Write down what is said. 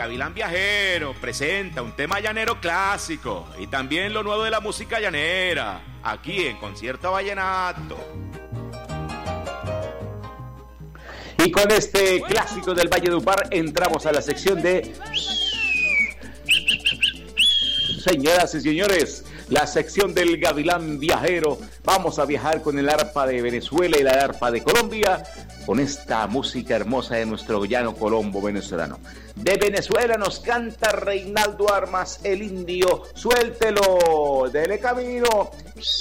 Gavilán Viajero presenta un tema llanero clásico y también lo nuevo de la música llanera, aquí en Concierto Vallenato. Y con este clásico del Valledupar entramos a la sección de... Señoras y señores, la sección del Gavilán Viajero. Vamos a viajar con el arpa de Venezuela y la arpa de Colombia, con esta música hermosa de nuestro llano colombo venezolano. De Venezuela nos canta Reinaldo Armas, el indio. Suéltelo, dele camino.